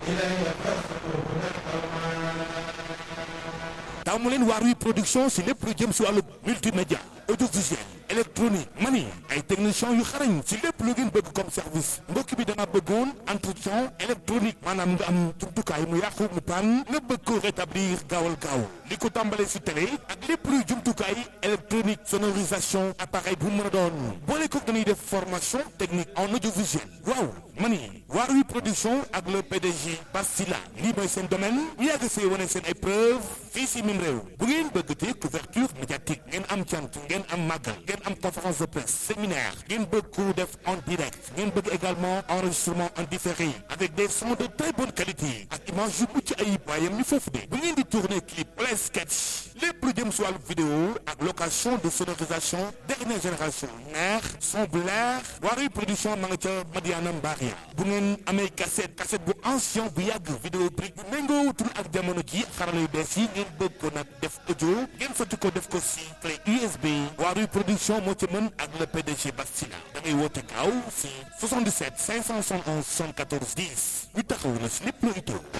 taamu leen Waarwi production si lépp lu jëm si wàllu multimédia audiovisuel électronique mani ay techniciens yu xarañ si lépp lu ngeen bëgg comme service mbokk bi danga bëggoon entretien électronique maanaam nga am jumtukaay mu yàqu mu paan nga bëgg ko rétablir gaawal gaaw li ko tàmbalee si télé ak lépp luy jumtukaay électronique sonorisation appareil bu mën a doon boole ko dañuy def formation technique en audiovisuel waaw mani Waarwi production ak le PDG Bastila lii mooy seen domaine ñu yàgg see wane seen ay preuve fii si mim réew bu ngeen bëgg te couverture médiatique ngeen am cant ngeen am màggal ngeen am conférence de presse séminaire ngeen bëgg ko def en direct ngeen bëgg également enregistrement en différé avec des sons de très bonne qualité ak image yu mucc ayib waayam ñu foofu de bu ngeen di tourner clip wala sketch lépp lu jëm si wàllu vidéo ak location de sonorisation dernière génération neex son bu leer Waarwi production ma nga ca Madiana Mbaria bu ngeen amee cassette bu ancien bu yàgg vidéo brique bu méngootul ak jamono ji xarala yu bees yi ngeen bëgg ko nag def audio ngeen sotti ko def ko si clé USB Waarwi production moo ci mën ak le PDG Bastila da ngay woote gaaw si 77 571 74 10 ñu taxaw la si lépp lu itoo